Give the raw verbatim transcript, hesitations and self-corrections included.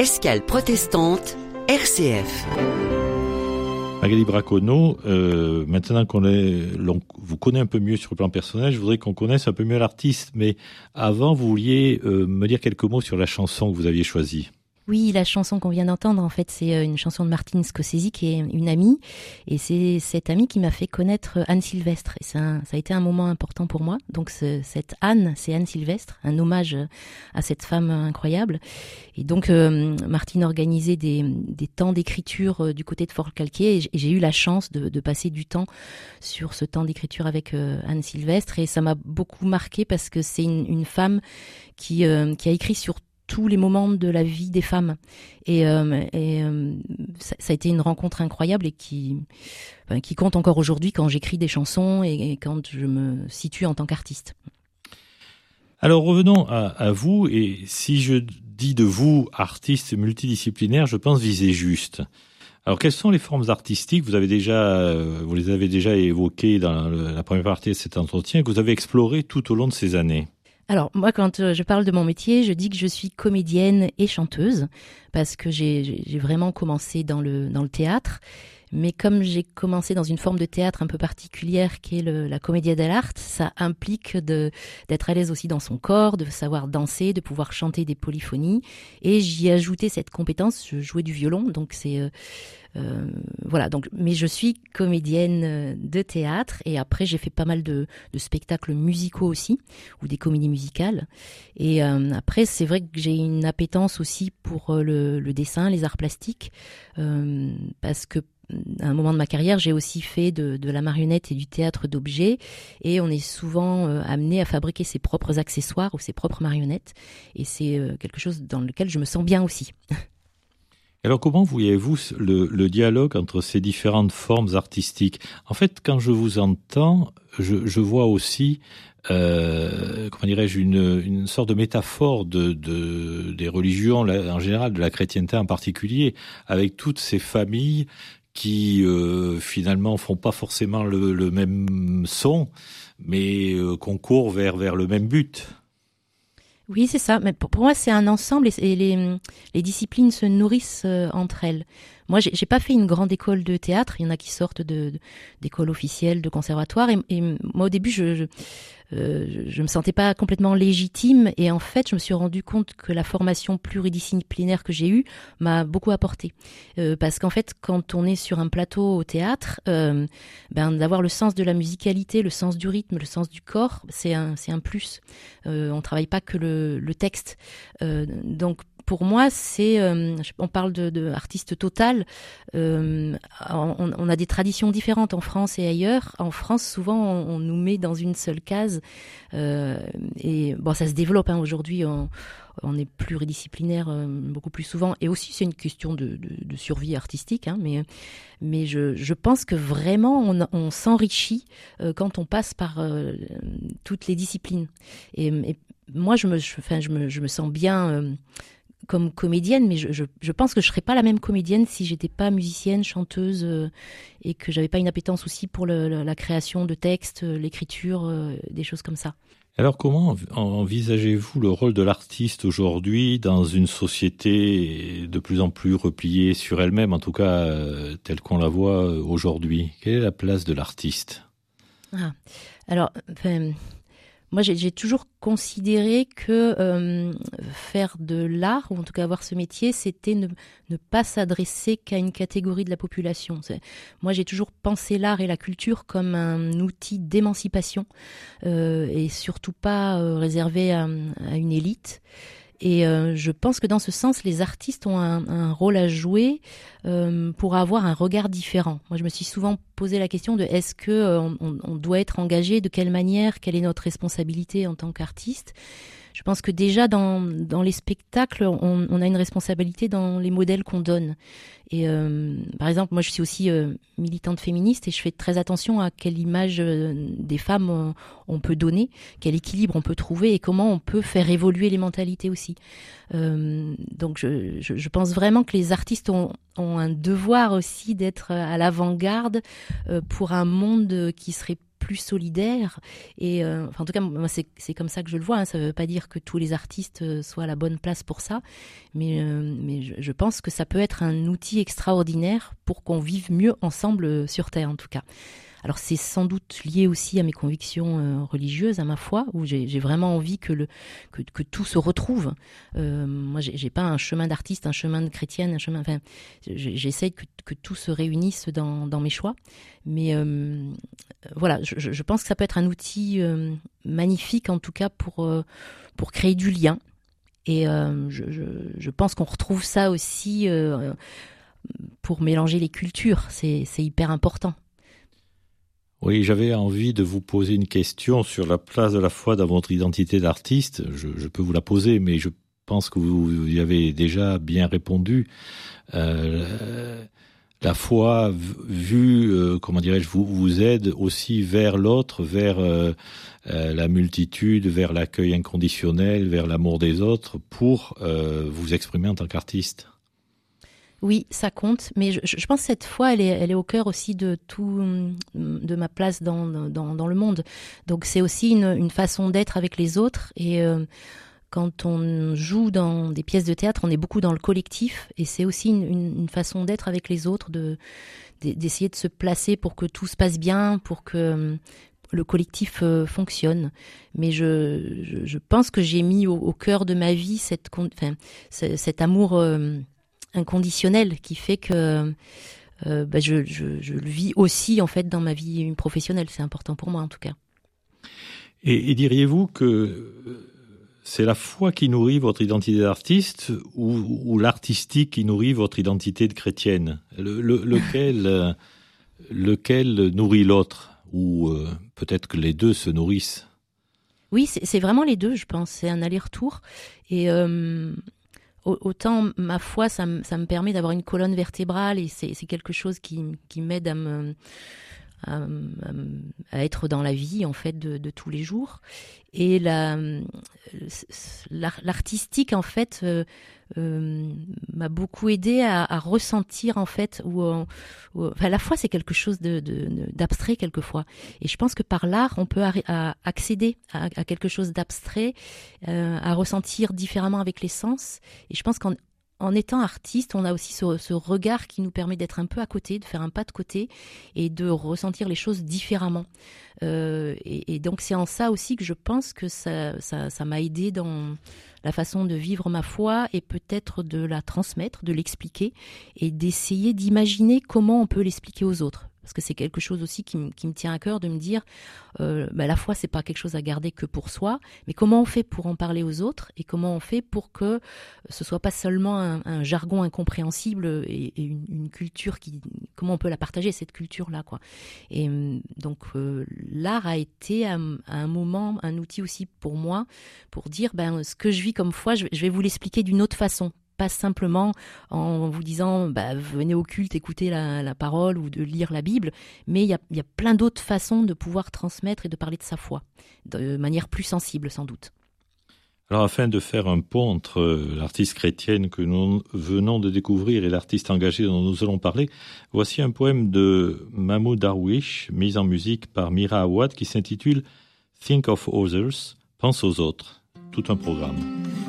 Escale protestante, R C F. Magali Braconneau, euh, maintenant qu'on est, l'on vous connaît un peu mieux sur le plan personnel, je voudrais qu'on connaisse un peu mieux l'artiste. Mais avant, vous vouliez euh, me dire quelques mots sur la chanson que vous aviez choisie. Oui, la chanson qu'on vient d'entendre, en fait, c'est une chanson de Martin Scorsese, qui est une amie. Et c'est cette amie qui m'a fait connaître Anne Sylvestre. Et c'est un, ça a été un moment important pour moi. Donc, ce, cette Anne, c'est Anne Sylvestre, un hommage à cette femme incroyable. Et donc, euh, Martine organisait des, des temps d'écriture euh, du côté de Forcalquier. Et j'ai eu la chance de, de passer du temps sur ce temps d'écriture avec euh, Anne Sylvestre. Et ça m'a beaucoup marqué parce que c'est une, une femme qui, euh, qui a écrit sur tous les moments de la vie des femmes. Et, euh, et euh, ça, ça a été une rencontre incroyable et qui, enfin, qui compte encore aujourd'hui quand j'écris des chansons et, et quand je me situe en tant qu'artiste. Alors revenons à, à vous, et si je dis de vous artiste multidisciplinaire, je pense viser juste. Alors quelles sont les formes artistiques, vous avez déjà, vous les avez déjà évoquées dans la première partie de cet entretien, que vous avez explorées tout au long de ces années? Alors moi, quand je parle de mon métier, je dis que je suis comédienne et chanteuse parce que j'ai, j'ai vraiment commencé dans le, dans le théâtre. Mais comme j'ai commencé dans une forme de théâtre un peu particulière qui est le, la commedia dell'arte, ça implique de, d'être à l'aise aussi dans son corps, de savoir danser, de pouvoir chanter des polyphonies. Et j'y ai ajouté cette compétence, je jouais du violon, donc c'est... Euh, Euh, voilà, donc, mais je suis comédienne de théâtre et après j'ai fait pas mal de, de spectacles musicaux aussi, ou des comédies musicales. Et euh, après, c'est vrai que j'ai une appétence aussi pour le, le dessin, les arts plastiques, euh, parce que à un moment de ma carrière, j'ai aussi fait de, de la marionnette et du théâtre d'objets, et on est souvent euh, amené à fabriquer ses propres accessoires ou ses propres marionnettes, et c'est euh, quelque chose dans lequel je me sens bien aussi. Alors comment voyez-vous le, le dialogue entre ces différentes formes artistiques? En fait, quand je vous entends, je, je vois aussi, euh, comment dirais-je, une, une sorte de métaphore de, de, des religions en général, de la chrétienté en particulier, avec toutes ces familles qui euh, finalement font pas forcément le, le même son, mais euh, concourent vers, vers le même but. Oui, c'est ça. Mais pour, pour moi, c'est un ensemble et, et les, les disciplines se nourrissent euh, entre elles. Moi, j'ai, j'ai pas fait une grande école de théâtre. Il y en a qui sortent de, de d'écoles officielles, de conservatoires. Et, et moi, au début, je, je, euh, je, je me sentais pas complètement légitime. Et en fait, je me suis rendu compte que la formation pluridisciplinaire que j'ai eue m'a beaucoup apporté. Euh, parce qu'en fait, quand on est sur un plateau au théâtre, euh, ben d'avoir le sens de la musicalité, le sens du rythme, le sens du corps, c'est un, c'est un plus. Euh, on travaille pas que le, le texte. Euh, donc pour moi, c'est, euh, on parle de, de artiste total. Euh, on, on a des traditions différentes en France et ailleurs. En France, souvent, on, on nous met dans une seule case. Euh, et bon, ça se développe hein, aujourd'hui. On, on est pluridisciplinaire euh, beaucoup plus souvent. Et aussi, c'est une question de, de, de survie artistique. Hein, mais mais je, je pense que vraiment, on, on s'enrichit euh, quand on passe par euh, toutes les disciplines. Et, et moi, je me, je, enfin, je me, je me sens bien. Euh, comme comédienne, mais je, je, je pense que je serais pas la même comédienne si j'étais pas musicienne, chanteuse euh, et que j'avais pas une appétence aussi pour le, le, la création de textes, l'écriture, euh, des choses comme ça. Alors comment envisagez-vous le rôle de l'artiste aujourd'hui dans une société de plus en plus repliée sur elle-même, en tout cas euh, telle qu'on la voit aujourd'hui? Quelle est la place de l'artiste? Ah, alors, enfin, moi, j'ai, j'ai toujours considéré que euh, faire de l'art, ou en tout cas avoir ce métier, c'était ne, ne pas s'adresser qu'à une catégorie de la population. C'est, moi, j'ai toujours pensé l'art et la culture comme un outil d'émancipation euh, et surtout pas euh, réservé à, à une élite. Et euh, je pense que dans ce sens, les artistes ont un, un rôle à jouer euh, pour avoir un regard différent. Moi, je me suis souvent posé la question de est-ce que euh, on, on doit être engagé, de quelle manière, quelle est notre responsabilité en tant qu'artiste. Je pense que déjà dans, dans les spectacles, on, on a une responsabilité dans les modèles qu'on donne. Et euh, par exemple, moi je suis aussi euh, militante féministe et je fais très attention à quelle image euh, des femmes on, on peut donner, quel équilibre on peut trouver et comment on peut faire évoluer les mentalités aussi. Euh, donc je, je, je pense vraiment que les artistes ont, ont un devoir aussi d'être à l'avant-garde euh, pour un monde qui serait plus solidaire. Et euh, enfin, en tout cas, moi, c'est, c'est comme ça que je le vois. Hein. Ça ne veut pas dire que tous les artistes euh, soient à la bonne place pour ça, mais, euh, mais je, je pense que ça peut être un outil extraordinaire pour qu'on vive mieux ensemble euh, sur Terre, en tout cas. Alors c'est sans doute lié aussi à mes convictions euh, religieuses, à ma foi, où j'ai, j'ai vraiment envie que, le, que, que tout se retrouve. Euh, moi, j'ai, j'ai pas un chemin d'artiste, un chemin de chrétienne, un chemin. Enfin, j'essaye que, que tout se réunisse dans, dans mes choix. Mais euh, voilà, je, je pense que ça peut être un outil euh, magnifique, en tout cas pour euh, pour créer du lien. Et euh, je, je, je pense qu'on retrouve ça aussi euh, pour mélanger les cultures. C'est, c'est hyper important. Oui, j'avais envie de vous poser une question sur la place de la foi dans votre identité d'artiste. Je, je peux vous la poser, mais je pense que vous y avez déjà bien répondu. Euh, la foi vue, euh, comment dirais-je, vous, vous aide aussi vers l'autre, vers euh, euh, la multitude, vers l'accueil inconditionnel, vers l'amour des autres, pour euh, vous exprimer en tant qu'artiste. Oui, ça compte, mais je, je pense que cette foi, elle est, elle est au cœur aussi de tout, de ma place dans, dans, dans le monde. Donc c'est aussi une, une façon d'être avec les autres. Et euh, quand on joue dans des pièces de théâtre, on est beaucoup dans le collectif, et c'est aussi une, une, une façon d'être avec les autres, de, d'essayer de se placer pour que tout se passe bien, pour que le collectif euh, fonctionne. Mais je, je, je pense que j'ai mis au, au cœur de ma vie cette, enfin, cet amour euh, inconditionnel qui fait que euh, bah je, je, je le vis aussi en fait dans ma vie professionnelle. C'est important pour moi en tout cas. Et, et diriez-vous que c'est la foi qui nourrit votre identité d'artiste ou, ou l'artistique qui nourrit votre identité de chrétienne? le, le, lequel, euh, lequel nourrit l'autre? Ou euh, peut-être que les deux se nourrissent? Oui, c'est, c'est vraiment les deux, je pense. C'est un aller-retour. Et euh, autant ma foi, ça, m- ça me permet d'avoir une colonne vertébrale, et c'est, c'est quelque chose qui, qui m'aide à me, à, à- à être dans la vie en fait de, de tous les jours. Et la, l'ar- l'artistique en fait euh, euh, m'a beaucoup aidé à, à ressentir en fait, ou, ou- enfin, la foi c'est quelque chose de, de, de- d'abstrait quelquefois. Et je pense que par l'art on peut arri- à accéder à, à quelque chose d'abstrait, euh, à ressentir différemment avec les sens. Et je pense qu'en en étant artiste, on a aussi ce, ce regard qui nous permet d'être un peu à côté, de faire un pas de côté et de ressentir les choses différemment. Euh, et, et donc c'est en ça aussi que je pense que ça, ça, ça m'a aidé dans la façon de vivre ma foi, et peut-être de la transmettre, de l'expliquer, et d'essayer d'imaginer comment on peut l'expliquer aux autres. Parce que c'est quelque chose aussi qui, m- qui me tient à cœur de me dire, euh, bah, la foi c'est pas quelque chose à garder que pour soi, mais comment on fait pour en parler aux autres, et comment on fait pour que ce soit pas seulement un, un jargon incompréhensible, et, et une, une culture qui, comment on peut la partager cette culture là quoi. Et hum, donc euh, l'art a été à, m- à un moment un outil aussi pour moi pour dire ben ce que je vis comme foi, je, je vais vous l'expliquer d'une autre façon. Pas simplement en vous disant bah, venez au culte écouter la, la parole ou de lire la Bible, mais il y a, il y a plein d'autres façons de pouvoir transmettre et de parler de sa foi, de manière plus sensible sans doute. Alors, afin de faire un pont entre l'artiste chrétienne que nous venons de découvrir et l'artiste engagé dont nous allons parler, voici un poème de Mahmoud Darwish, mis en musique par Mira Awad, qui s'intitule « Think of Others », pense aux autres, tout un programme.